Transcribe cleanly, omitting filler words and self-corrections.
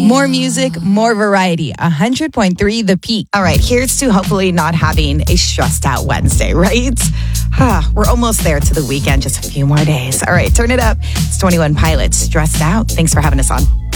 More music, more variety. 100.3 The Peak. All right, here's to hopefully not having a stressed out Wednesday, right? We're almost there to the weekend, just a few more days. All right, turn it up. It's 21 Pilots, Stressed Out. Thanks for having us on.